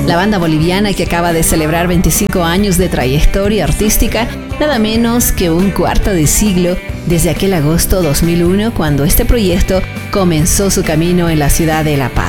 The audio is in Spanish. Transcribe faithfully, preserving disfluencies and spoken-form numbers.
La banda boliviana, que acaba de celebrar veinticinco años de trayectoria artística, nada menos que un cuarto de siglo, desde aquel agosto dos mil uno, cuando este proyecto comenzó su camino en la ciudad de La Paz.